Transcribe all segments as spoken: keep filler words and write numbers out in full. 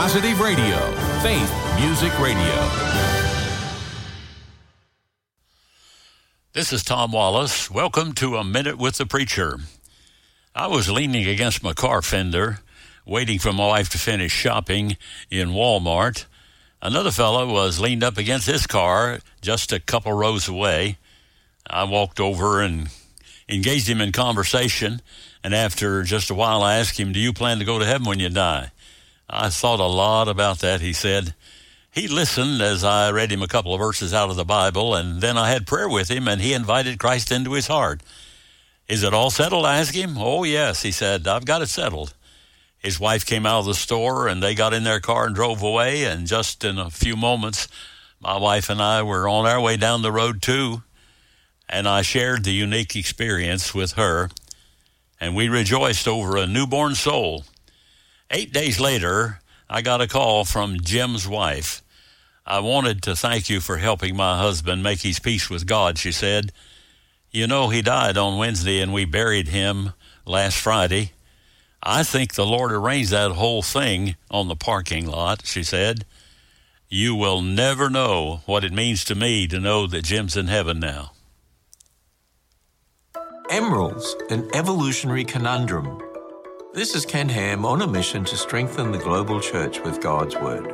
Positive Radio, Faith Music Radio. This is Tom Wallace. Welcome to A Minute with the Preacher. I was leaning against my car fender, waiting for my wife to finish shopping in Walmart. Another fellow was leaned up against his car just a couple rows away. I walked over and engaged him in conversation, and after just a while I asked him, "Do you plan to go to heaven when you die?" I thought a lot about that, he said. He listened as I read him a couple of verses out of the Bible, and then I had prayer with him, and he invited Christ into his heart. "Is it all settled?" I asked him. "Oh, yes," he said. "I've got it settled." His wife came out of the store, and they got in their car and drove away, and just in a few moments, my wife and I were on our way down the road, too, and I shared the unique experience with her, and we rejoiced over a newborn soul. Eight days later, I got a call from Jim's wife. "I wanted to thank you for helping my husband make his peace with God," she said. "You know, he died on Wednesday, and we buried him last Friday. I think the Lord arranged that whole thing on the parking lot," she said. "You will never know what it means to me to know that Jim's in heaven now." Emeralds, an evolutionary conundrum. This is Ken Ham on a mission to strengthen the global church with God's Word.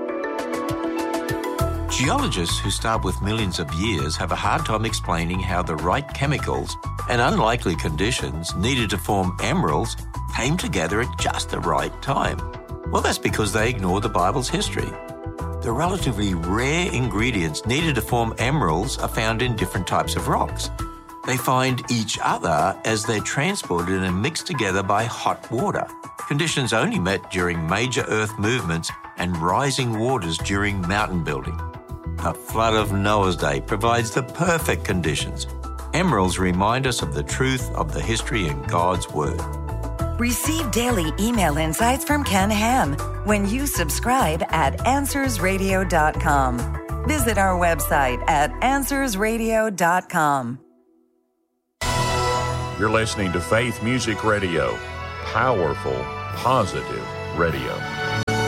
Geologists who start with millions of years have a hard time explaining how the right chemicals and unlikely conditions needed to form emeralds came together at just the right time. Well, that's because they ignore the Bible's history. The relatively rare ingredients needed to form emeralds are found in different types of rocks. They find each other as they're transported and mixed together by hot water, conditions only met during major earth movements and rising waters during mountain building. A flood of Noah's Day provides the perfect conditions. Emeralds remind us of the truth of the history in God's Word. Receive daily email insights from Ken Ham when you subscribe at answers radio dot com. Visit our website at answers radio dot com. You're listening to Faith Music Radio, powerful, positive radio.